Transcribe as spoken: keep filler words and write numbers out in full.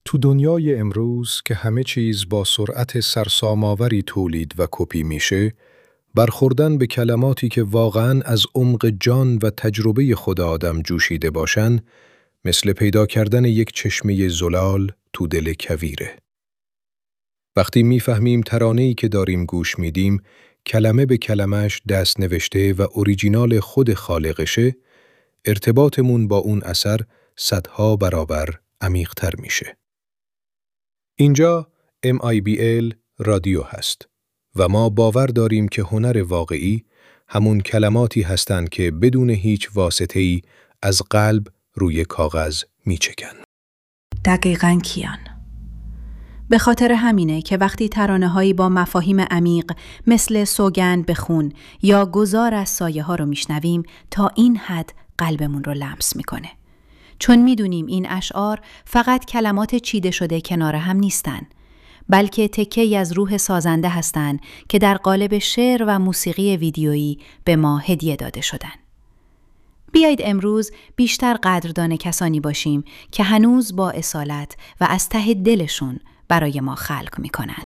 تو دنیای امروز که همه چیز با سرعت سرسام‌آوری تولید و کپی میشه، برخوردن به کلماتی که واقعاً از عمق جان و تجربه خود آدم جوشیده باشن، مثل پیدا کردن یک چشمه زلال تو دل کویره. وقتی میفهمیم ترانه‌ای که داریم گوش میدیم، کلمه به کلمش دست نوشته و اوریجینال خود خالقشه، ارتباطمون با اون اثر صدها برابر عمیق‌تر میشه. اینجا ام آی بی ال رادیو هست و ما باور داریم که هنر واقعی همون کلماتی هستند که بدون هیچ واسطه‌ای از قلب روی کاغذ میچکن. دقیقاً کیان. به خاطر همینه که وقتی ترانه‌هایی با مفاهیم عمیق مثل سوگند به خون یا گذار از سایه ها رو میشنویم، تا این حد قلبمون رو لمس میکنه. چون میدونیم این اشعار فقط کلمات چیده شده کنار هم نیستن، بلکه تکه‌ای از روح سازنده هستن که در قالب شعر و موسیقی ویدیویی به ما هدیه داده شدن. بیایید امروز بیشتر قدردان کسانی باشیم که هنوز با اصالت و از ته دلشون برای ما خلق میکنن.